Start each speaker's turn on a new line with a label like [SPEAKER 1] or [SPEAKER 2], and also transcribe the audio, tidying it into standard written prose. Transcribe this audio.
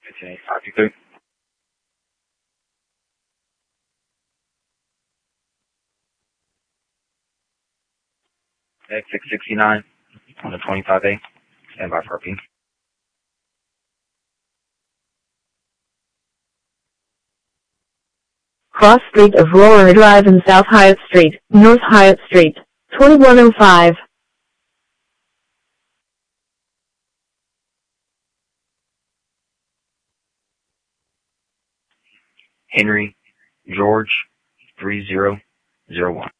[SPEAKER 1] Okay, 523. X669 on the 25A. Stand by for RP.
[SPEAKER 2] Cross Street of Aurora Drive and South Hyatt Street, North Hyatt Street, 2105.
[SPEAKER 1] Henry George 3001.